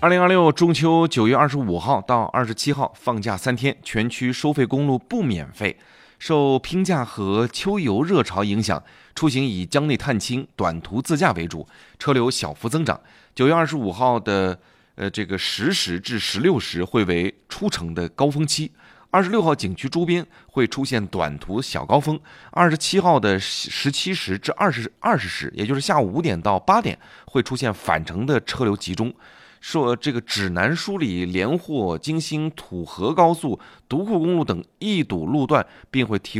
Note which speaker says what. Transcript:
Speaker 1: 2026中秋9月25号到27号放假3天，全区收费公路不免费。受拼假和秋游热潮影响，出行以江内探亲、短途自驾为主，车流小幅增长。9月25号的这个10时至16时会为出城的高峰期。26号景区周边会出现短途小高峰，27号的17时至20时，也就是下午5点到8点，会出现返程的车流集中。说这个指南梳理连霍、京兴、土河高速、独库公路等易堵路段，并会提